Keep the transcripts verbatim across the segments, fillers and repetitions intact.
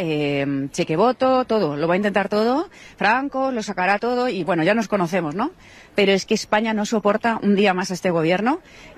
eh, chequevoto, todo, lo va a intentar todo, Franco lo sacará todo y bueno, ya nos conocemos, ¿no? Pero es que España no soporta un día más a este gobierno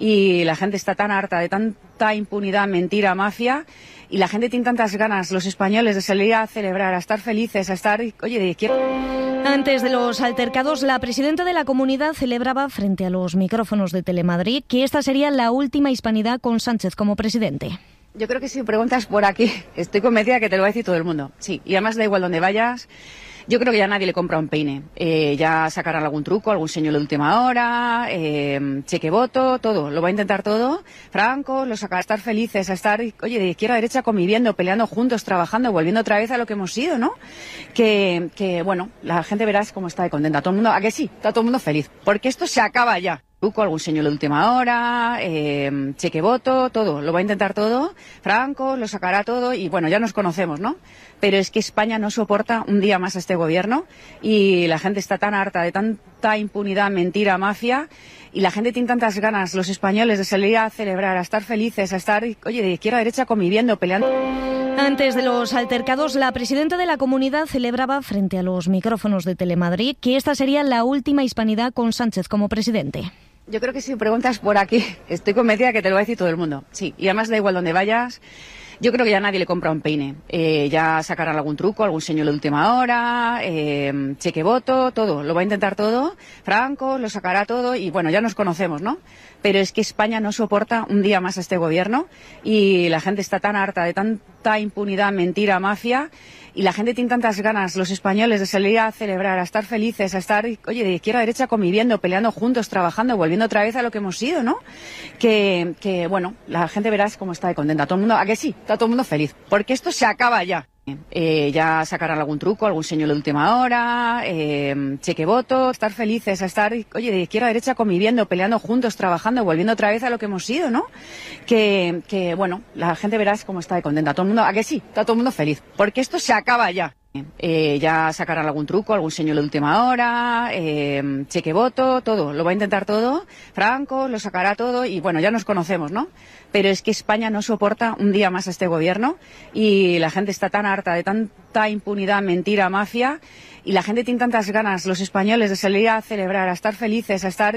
y la gente está tan harta de tanta impunidad, mentira, mafia, y la gente tiene tantas ganas, los españoles, de salir a celebrar, a estar felices, a estar, oye, de izquierda. Antes de los altercados, la presidenta de la comunidad celebraba frente a los micrófonos de Telemadrid que esta sería la última hispanidad con Sánchez como presidente. Yo creo que si preguntas por aquí, estoy convencida que te lo va a decir todo el mundo. Sí, y además da igual donde vayas. Yo creo que ya nadie le compra un peine. Eh, ya sacarán algún truco, algún señuelo de última hora, eh, chequevoto, todo. Lo va a intentar todo. Franco lo sacará, a estar felices, a estar, oye, de izquierda a derecha conviviendo, peleando juntos, trabajando, volviendo otra vez a lo que hemos sido, ¿no? Que, que bueno, la gente verás cómo está de contenta. Todo el mundo, ¿a que sí? Está todo el mundo feliz. Porque esto se acaba ya. Algún señuelo de última hora, eh, chequevoto, todo, lo va a intentar todo, Franco lo sacará todo y bueno, ya nos conocemos, ¿no? Pero es que España no soporta un día más a este gobierno y la gente está tan harta de tanta impunidad, mentira, mafia, y la gente tiene tantas ganas, los españoles, de salir a celebrar, a estar felices, a estar, oye, de izquierda a derecha conviviendo, peleando. Antes de los altercados, la presidenta de la comunidad celebraba frente a los micrófonos de Telemadrid que esta sería la última hispanidad con Sánchez como presidente. Yo creo que si preguntas por aquí, estoy convencida que te lo va a decir todo el mundo. Sí, y además da igual donde vayas. Yo creo que ya nadie le compra un peine. Eh, ya sacarán algún truco, algún señuelo de última hora, eh, chequevoto, todo. Lo va a intentar todo. Franco lo sacará todo y bueno, ya nos conocemos, ¿no? Pero es que España no soporta un día más a este gobierno y la gente está tan harta de tanta impunidad, mentira, mafia, y la gente tiene tantas ganas, los españoles, de salir a celebrar, a estar felices, a estar, oye, de izquierda a derecha conviviendo, peleando juntos, trabajando, volviendo otra vez a lo que hemos sido, ¿no? Que, que bueno, la gente verás cómo está de contenta. Todo el mundo, ¿a que sí? Está todo el mundo feliz. Porque esto se acaba ya. Eh, ya sacarán algún truco, algún señuelo de última hora, eh, chequevoto, estar felices, a estar, oye, de izquierda a derecha conviviendo, peleando juntos, trabajando, volviendo otra vez a lo que hemos sido, ¿no? Que, que bueno, la gente verás cómo está de contenta. Todo el mundo, ¿a que sí? Está todo el mundo feliz. Porque esto se acaba ya. Eh, ya sacarán algún truco, algún señuelo de última hora, eh, chequevoto, todo, lo va a intentar todo, Franco lo sacará todo y bueno, ya nos conocemos, ¿no? Pero es que España no soporta un día más a este gobierno y la gente está tan harta de tanta impunidad, mentira, mafia, y la gente tiene tantas ganas, los españoles, de salir a celebrar, a estar felices, a estar.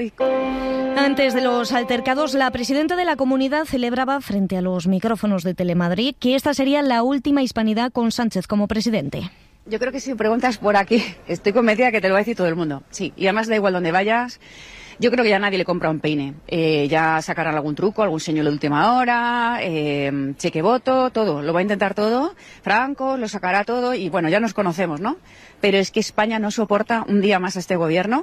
Antes de los altercados, la presidenta de la comunidad celebraba frente a los micrófonos de Telemadrid que esta sería la última hispanidad con Sánchez como presidente. Yo creo que si preguntas por aquí, estoy convencida que te lo va a decir todo el mundo. Sí, y además da igual donde vayas. Yo creo que ya nadie le compra un peine. Eh, ya sacarán algún truco, algún señuelo de última hora, eh, chequevoto, todo. Lo va a intentar todo. Franco lo sacará todo y bueno, ya nos conocemos, ¿no? Pero es que España no soporta un día más a este gobierno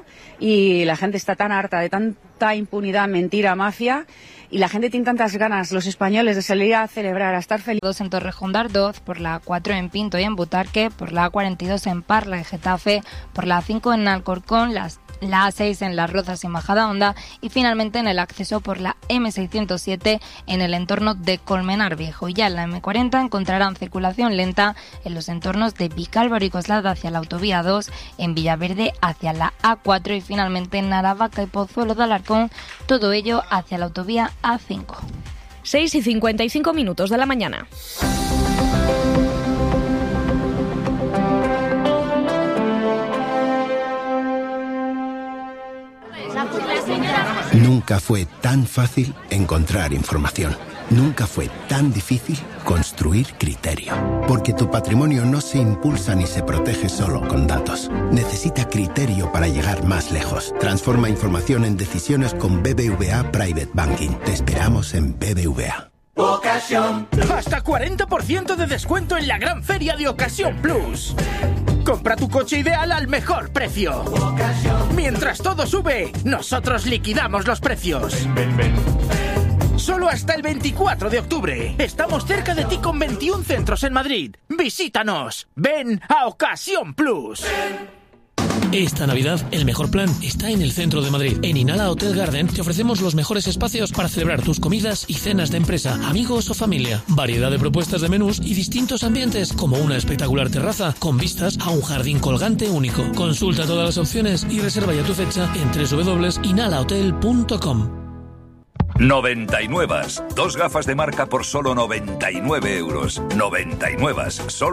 y la gente está tan harta de tanta impunidad, mentira, mafia, y la gente tiene tantas ganas, los españoles, de salir a celebrar, a estar felices. Dos en Torrejón de Ardoz, por la cuatro en Pinto y en Butarque, por la A cuarenta y dos en Parla y Getafe, por la A cinco en Alcorcón, las la A seis en Las Rozas y Majadahonda y finalmente en el acceso por la eme seiscientos siete en el entorno de Colmenar Viejo. Y ya en la eme cuarenta encontrarán circulación lenta en los entornos de Vicálvaro y Coslada hacia la autovía dos, en Villaverde hacia la A cuatro y finalmente en Aravaca y Pozuelo de Alarcón, todo ello hacia la autovía A cinco. seis y cincuenta y cinco minutos de la mañana. Nunca fue tan fácil encontrar información. Nunca fue tan difícil construir criterio. Porque tu patrimonio no se impulsa ni se protege solo con datos. Necesita criterio para llegar más lejos. Transforma información en decisiones con B B V A Private Banking. Te esperamos en B B V A. Ocasión. Hasta cuarenta por ciento de descuento en la gran feria de Ocasión Plus. Compra tu coche ideal al mejor precio. Ocasión. Mientras todo sube, nosotros liquidamos los precios. Ven, ven, ven. Solo hasta el veinticuatro de octubre. Estamos cerca de ti con veintiún centros en Madrid. Visítanos. Ven a Ocasión Plus. Ven. Esta Navidad, el mejor plan está en el centro de Madrid. En Inala Hotel Garden te ofrecemos los mejores espacios para celebrar tus comidas y cenas de empresa, amigos o familia. Variedad de propuestas de menús y distintos ambientes, como una espectacular terraza con vistas a un jardín colgante único. Consulta todas las opciones y reserva ya tu fecha en doble u doble u doble u punto inala hotel punto com. noventa y nueve. Dos gafas de marca por solo noventa y nueve euros. noventa y nueve. Solo